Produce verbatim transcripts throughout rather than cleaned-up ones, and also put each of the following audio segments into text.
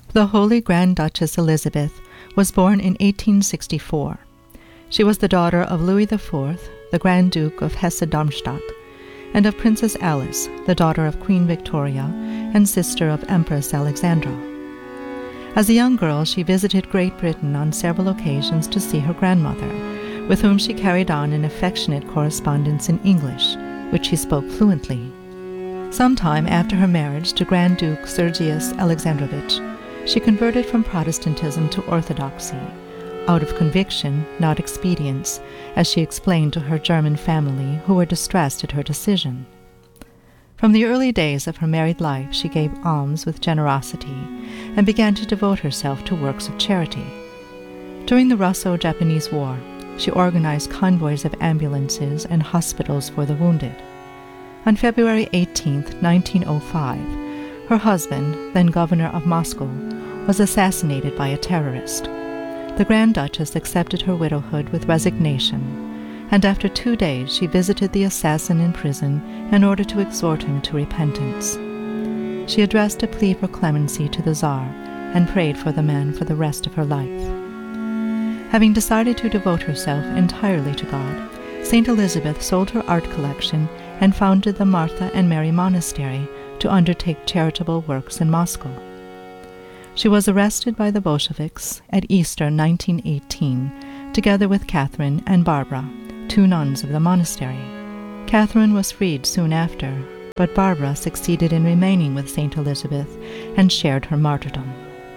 The Holy Grand Duchess Elizabeth was born in eighteen sixty-four. She was the daughter of Louis the Fourth, the Grand Duke of Hesse-Darmstadt, and of Princess Alice, the daughter of Queen Victoria and sister of Empress Alexandra. As a young girl, she visited Great Britain on several occasions to see her grandmother, with whom she carried on an affectionate correspondence in English, which she spoke fluently. Sometime after her marriage to Grand Duke Sergius Alexandrovich, she converted from Protestantism to Orthodoxy, out of conviction, not expedience, as she explained to her German family, who were distressed at her decision. From the early days of her married life, she gave alms with generosity and began to devote herself to works of charity. During the Russo-Japanese War, she organized convoys of ambulances and hospitals for the wounded. On February eighteenth, nineteen oh five, her husband, then governor of Moscow, was assassinated by a terrorist. The Grand Duchess accepted her widowhood with resignation, and after two days she visited the assassin in prison in order to exhort him to repentance. She addressed a plea for clemency to the Tsar and prayed for the man for the rest of her life. Having decided to devote herself entirely to God, Saint Elizabeth sold her art collection and founded the Martha and Mary Monastery to undertake charitable works in Moscow. She was arrested by the Bolsheviks at Easter nineteen eighteen, together with Catherine and Barbara, two nuns of the monastery. Catherine was freed soon after, but Barbara succeeded in remaining with Saint Elizabeth and shared her martyrdom.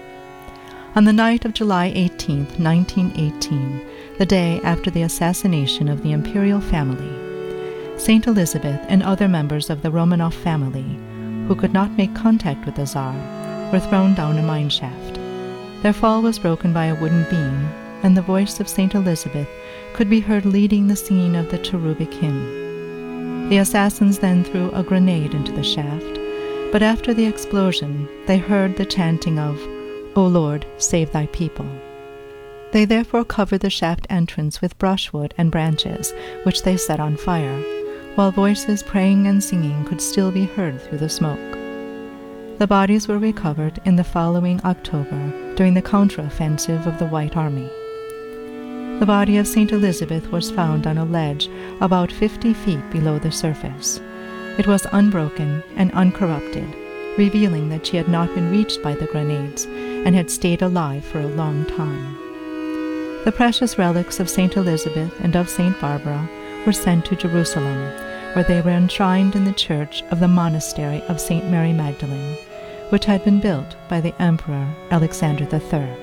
On the night of July eighteenth, nineteen eighteen, the day after the assassination of the imperial family, Saint Elizabeth and other members of the Romanov family, who could not make contact with the Tsar, were thrown down a mine shaft. Their fall was broken by a wooden beam, and the voice of Saint Elizabeth could be heard leading the singing of the cherubic hymn. The assassins then threw a grenade into the shaft, but after the explosion they heard the chanting of, "O Lord, save thy people." They therefore covered the shaft entrance with brushwood and branches, which they set on fire, while voices praying and singing could still be heard through the smoke. The bodies were recovered in the following October during the counteroffensive of the White Army. The body of Saint Elizabeth was found on a ledge about fifty feet below the surface. It was unbroken and uncorrupted, revealing that she had not been reached by the grenades and had stayed alive for a long time. The precious relics of Saint Elizabeth and of Saint Barbara were sent to Jerusalem, where they were enshrined in the church of the monastery of Saint Mary Magdalene, which had been built by the Emperor Alexander the Third.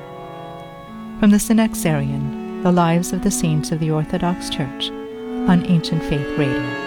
From the Synaxarion, The Lives of the Saints of the Orthodox Church, on Ancient Faith Radio.